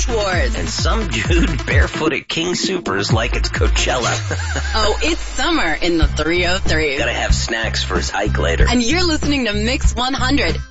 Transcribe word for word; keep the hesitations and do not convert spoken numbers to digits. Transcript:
Schwartz. And some dude barefoot at King Soopers like it's Coachella. Oh, it's summer in the three oh three. Gotta have snacks for his hike later. And you're listening to Mix one hundred.